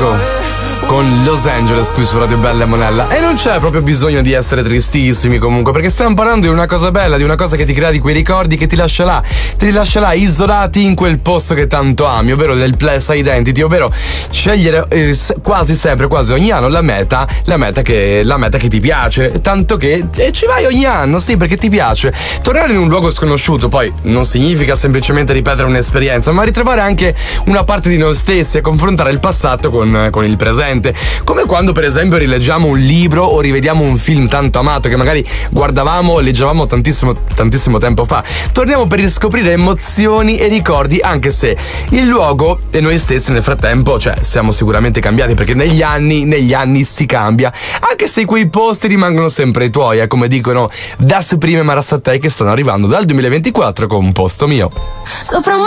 Franco con Los Angeles qui su Radio Bella e Monella. E non c'è proprio bisogno di essere tristissimi comunque, perché stiamo parlando di una cosa bella, di una cosa che ti crea di quei ricordi che ti lascerà isolati in quel posto che tanto ami, ovvero del place identity, ovvero scegliere quasi sempre, quasi ogni anno la meta che ti piace, tanto che ci vai ogni anno, sì, perché ti piace. Tornare in un luogo sconosciuto poi non significa semplicemente ripetere un'esperienza, ma ritrovare anche una parte di noi stessi e confrontare il passato con il presente. Come quando per esempio rileggiamo un libro o rivediamo un film tanto amato che magari guardavamo o leggevamo tantissimo tempo fa. Torniamo per riscoprire emozioni e ricordi, anche se il luogo e noi stessi nel frattempo, siamo sicuramente cambiati, perché negli anni si cambia, anche se quei posti rimangono sempre i tuoi, come dicono Das Prime Marasatei, che stanno arrivando dal 2024 con Posto Mio.